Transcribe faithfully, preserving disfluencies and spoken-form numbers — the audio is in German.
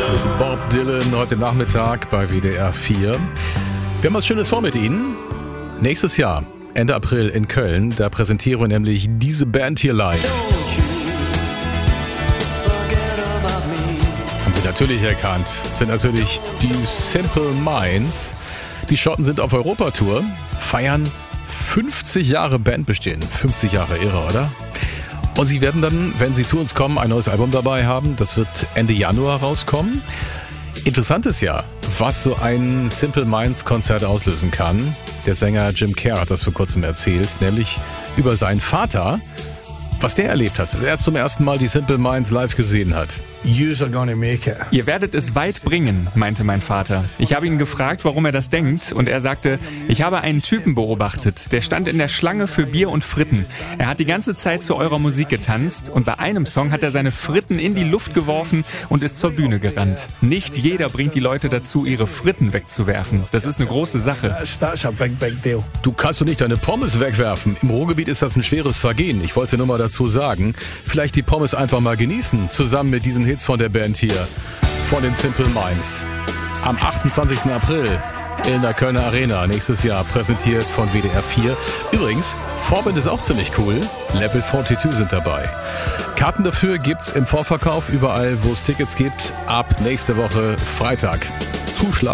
Das ist Bob Dylan heute Nachmittag bei W D R vier. Wir haben was Schönes vor mit Ihnen. Nächstes Jahr, Ende April in Köln, da präsentieren wir nämlich diese Band hier live. Haben Sie natürlich erkannt, sind natürlich die Simple Minds. Die Schotten sind auf Europatour, feiern fünfzig Jahre Bandbestehen. fünfzig Jahre, irre, oder? Und sie werden dann, wenn sie zu uns kommen, ein neues Album dabei haben. Das wird Ende Januar rauskommen. Interessant ist ja, was so ein Simple Minds Konzert auslösen kann. Der Sänger Jim Kerr hat das vor kurzem erzählt, nämlich über seinen Vater, was der erlebt hat. Er zum ersten Mal die Simple Minds live gesehen hat. You're gonna make it. Ihr werdet es weit bringen, meinte mein Vater. Ich habe ihn gefragt, warum er das denkt, und er sagte, ich habe einen Typen beobachtet, der stand in der Schlange für Bier und Fritten. Er hat die ganze Zeit zu eurer Musik getanzt und bei einem Song hat er seine Fritten in die Luft geworfen und ist zur Bühne gerannt. Nicht jeder bringt die Leute dazu, ihre Fritten wegzuwerfen. Das ist eine große Sache. That's, that's a big, big deal. Du kannst doch nicht deine Pommes wegwerfen. Im Ruhrgebiet ist das ein schweres Vergehen. Ich wollte es dir nur mal dazu sagen. Vielleicht die Pommes einfach mal genießen, zusammen mit diesen Hits von der Band hier, von den Simple Minds. Am achtundzwanzigsten April in der Kölner Arena, nächstes Jahr, präsentiert von W D R vier. Übrigens, Vorband ist auch ziemlich cool. Level zweiundvierzig sind dabei. Karten dafür gibt's im Vorverkauf überall, wo es Tickets gibt, ab nächste Woche Freitag. Zuschlag